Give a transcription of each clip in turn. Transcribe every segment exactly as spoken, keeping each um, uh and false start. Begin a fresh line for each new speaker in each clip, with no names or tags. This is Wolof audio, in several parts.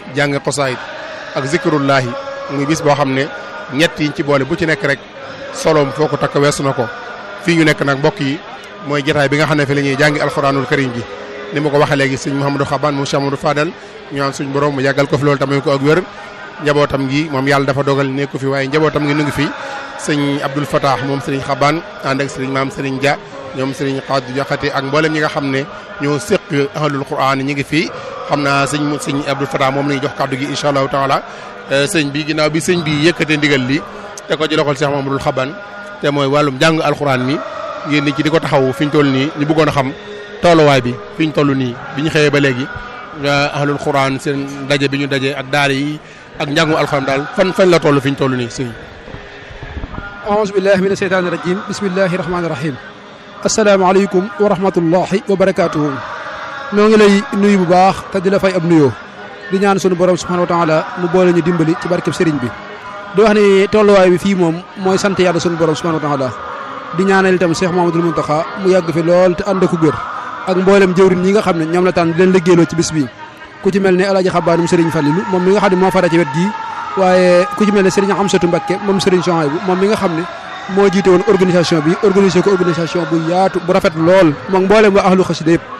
jàng xosaayit ak zikrullahi muy bis boo xam ne ñett yiñ ci boole bu ci nekk rek soloom foo ko takk weesu na ko. fii ñu nekk nag mbokk yi mooy jotaay bi nga xam ne fi la ñuy jàngi alxuraanul karim ji ni ma ko waxee léegi sëñ Mouhamadou Xaban mu Cheikh Amadou Fadal ñu am suñ borom mu yàggal ko fi loolu tamit ko ak wér njabootam gi moom yàlla dafa dogal nekku fi waaye njabootam gi nu ngi fi sëñ Abdoul Fatah moom sëriñ Xaban ànd ak sëriñ maam sëriñ Dia ñoom sëriñ Xaadu Jaxate ak mboolem ñi nga xam ne ñoo séq ahlul quran ñi ngi fii xam naa sëñ sëñ Abdoul Fatah moom la ñuy jox kàddu gi incha allahu taala sëñ bi ginnaaw bi sëñ bi yëkkatee ndigal li te ko ci loxol Cheikh Mamadou Xaban te mooy wàllum jàng alxuraan mi ngeen ni ci di ko taxaw fi ñu toll nii ñu bëggoon a xam tooluwaay bi fi ñu toll nii bi ñu xëyee ba léegi ahlul quran seen daje bi ñu daje ak daara yi ak njàngum alxuraan daal fan fan la toll fi ñu toll nii sëñ.
aouzu billahi mina sheytaani rajim bismillahi rahmaani rahim. asalaamaaleykum wa rahmatullahi wa barakaatuhu. ñoo ngi lay nuyu bu baax te di la fay ab nuyoo di ñaan sunu borom subhanahu wa taala mu boole ñu dimbali ci barkeb sëriñ bi. di wax ni tolluwaay bi fii moom mooy sant yàlla sunu borom subhanahu wa taala di ñaanal itam Cheikh Mamadou Mountakha mu yàgg fi lool te ànd ak wér ak mboolem jëwrin ñi nga xam ne ñoom la tànn di leen liggéeyloo ci bis bi ku ci mel ne Alaaji Xabaanum Serigne Fallilou moom mi nga xam ne moo fara ci wet gii waaye ku ci mel ne Serigne Amsatou Mbacké moom Serigne Souhaïbou moom mi nga xam ne moo jiite woon organisation bi organisé ko organisation bu yaatu bu rafet lool moom mboolem waa ahlu xasida yëpp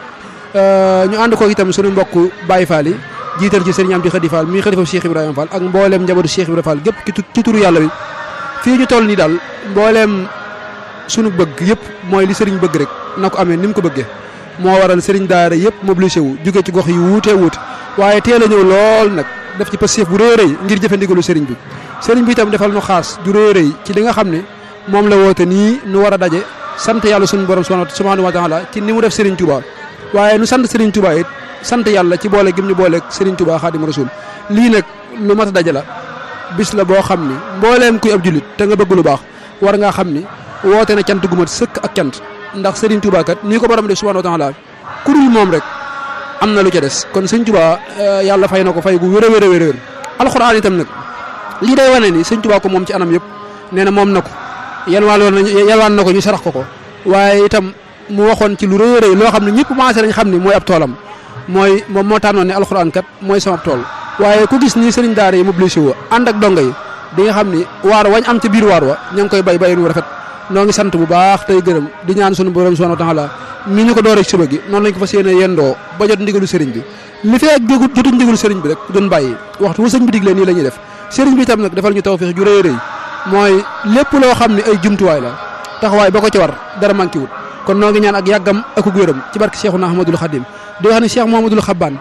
ñu ànd ko itam suñu mbokk Baye Fall yi jiital ci Serigne Amdi Khady Fall mi xalifa Cheikh Ibrahima Fall ak mboolem njabootu Cheikh Ibrahima Fall gépp ci turu yàlla bi fii ñu toll nii daal mboolem sunu bëgg yëpp mooy li Serigne bëgg rek na ko amee ni mu ko bëggee moo waral Serigne daara yëpp mobilisé wu jóge ci gox yi wuutee wuute waaye teel a ñëw lool nag def ci passif bu rëy rëy ngir jëfandigalu Serigne bi Serigne bi itam defal nu xaas ju rëy rëy ci li nga xam ne moom la woote nii nu war a daje sant yàlla sunu borom subhanahu wa taala ci ni mu def Serigne Touba waaye nu sant Serigne Touba it sant yàlla ci boole gim ñu booleeg Serigne Touba Xaadimu Rasuul lii nag lu mat a daje la bis la boo xam ni mbooleem kuy ab jullit te nga bëgg lu baax war ngaa xam ni woote na cant gu mat sëkk ak cant ndax Serigne Touba kat nii ko borom def subhanahu wa taala ku dul moom rek am na lu ca des kon Serigne Touba yàlla fay na ko fay gu wér a wér a wér alxuraan itam nag lii day wane ni Serigne Touba ko moom ci anam yëpp nee na moom na ko yalwaan na yalwaan na ko ñu sarax ko ko waaye itam mu waxoon ci lu rëy a rëy loo xam ne ñëpp commencé nañ xam ni mooy ab toolam mooy moom moo tànnoon ne alxuraan kat mooy sama tool waaye ku gis ni Serigne daara yi mobilisé wu ànd ak donga yi di nga xam ni waar wañ am ca biir waar wa ña ngi koy bay bay nu rafet noo ngi sant bu baax tey gërëm di ñaan sunu borom subhanahu wa taala mi ñu ko dooree suba gi noonu lañ ko fas yéene yendoo ba jot ndigalu Serigne bi li fee ak jotuñ ndigalu Serigne bi rek duñ bàyyi waxtu wu sëñ bi diglee nii la ñuy def Serigne bi itam nag defal ñu tawfeex ju rëy rëy mooy lépp loo xam ne ay jumtuwaay la taxawaay ba ko ci war dara manqué wut kon noo ngi ñaan ak yàggam ak wéram ci barke Cheikhuna Ahmadul Khadim di wax ne Cheikh Mouhamadoul Xaban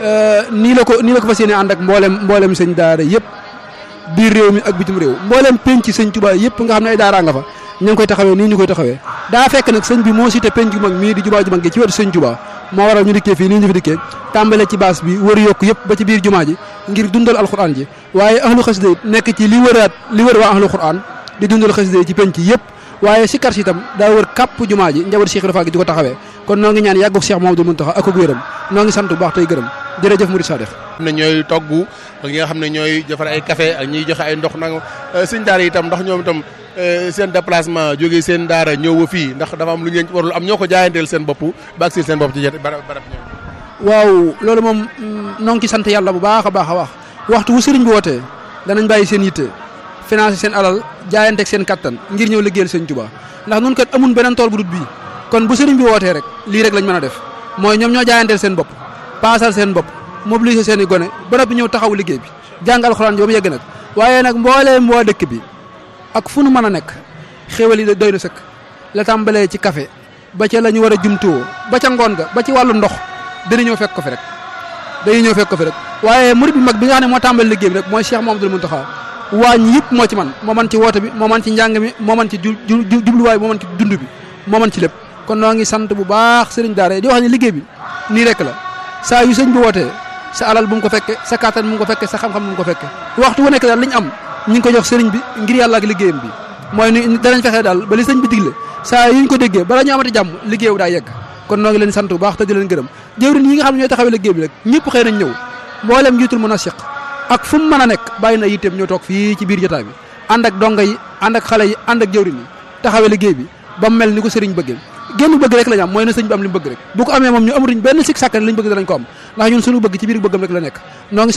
nii la ko nii la ko fas yéene ànd ak mboolem mboolem sëñ daara yëpp biir réew mi ak bitim réew mboolem penc sëñ Touba yëpp nga xam ne ay daara nga fa ñu ngi koy taxawee nii ñu koy taxawee daa fekk nag sëñ bi moo cité penc gu mag mii di jumaa ju mag gi ci wetu sëñ Touba moo waral ñu dikkee fii nii ñu fi dikkee tàmbale ci baas bi wër yokk yëpp ba ci biir jumaa ji ngir dundal alxuraan ji waaye ahlu xasida it nekk ci li wëraat li wër waa ahlu xuraan di dundal xasida yi ci penc yëpp waaye si kar si itam daa wër kàpp jumaa ji njaboot Cheikh Ibrahima gi di ko taxawee kon noo ngi ñaan yàggug Cheikh Mamadou Mountakha ak ak wéram noo ngi sant bu baax tey gërëm jërëjëf Murid Sadikh
xam ne ñooy togg ak ñi nga xam ne ñooy defar ay café ak ñiy joxe ay ndox nanga sëñ daara itam ndax ñoom itam seen déplacement jógee seen daara ñëw ba fii ndax dafa am lu ngeen warul am ñoo ko jaayanteel seen bopp ba agsi seen bopp ci barab barab ñoom
waaw loolu moom noo ngi ci sant yàlla bu baax a baax a wax waxtu wu sëriñ bi wootee danañ bàyyi seen yitte financé seen alal jaayanteeg seen kattan ngir ñëw liggéeyal sëñ Touba ndax nun kat amun beneen tool bu dut bii kon bu sëriñ bi wootee rek lii rek lañ mën a def mooy ñoom ñoo jaayanteel seen bopp paasal seen bopp mobiliser seen i gone ba noppi ñëw taxaw liggéey bi jàng alxuraan ji ba mu yegg nag waaye nag mbooleem waa dëkk bi ak fu nu mën a nekk xéwal yi doy na sëkk la tàmbalee ci café ba ca la ñu war a jumtuwoo ba ca ngoon ga ba ci wàllu ndox dana ñëw fekk ko fi rek dañuy ñëw fekk ko fi rek waaye murid bi mag bi nga xam ne moo tàmbali liggéey bi rek mooy Cheikh Mamadou Mountakha waañ yëpp moo ci man moo man ci woote bi moo man ci njàng mi moo man ci jubluwaay moo man ci dund bi moo man ci lépp kon noo ngi sant bu baax sëriñ daara di wax ne liggéey bi nii rek la saa yu sëñ bi wootee sa alal bu mu ko fekke sa kattan bu mu ko fekke sa xam-xam bu mu ko fekke waxtu wu nekk daal li ñu am ñu ngi ko jox sëriñ bi ngir yàlla ak liggéeyam bi mooy ni danañ fexee daal ba li sëñ bi digle saa yu ñu ko déggee bala ñu amati jàmm liggéey daa yegg kon noo ngi leen sant bu baax te di leen gërëm jëwriñ yi nga xam ne ñooy taxawee liggéey bi rek ñëpp xëy nañ ñëw mboolem njiitul munasiq ak fu mu mën a nekk bàyyi na yitteem ñoo toog fii ci biir jotaay bi ànd ak donga yi ànd ak xale yi ànd ak jëwriñ yi taxawee liggéey bi ba mu mel ni ko sëriñ bëggee génn bëgg rek lañ am mooy na sëñ bi am li mu bëgg rek bu ko amee moom ñu amatuñ benn sik sàkkan liñ bëgg danañ ko am ndax ñun suñu bëgg ci biir bëggam rek la nekk noo ngi